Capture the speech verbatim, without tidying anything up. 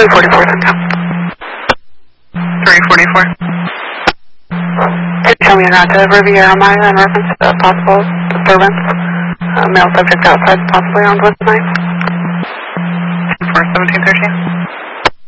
three forty-four then, yeah. three forty-four. Could you tell me you're not to Riviera Maya in reference to a possible disturbance? Uh, male subject outside, possibly armed with a knife. four seventeen thirteen.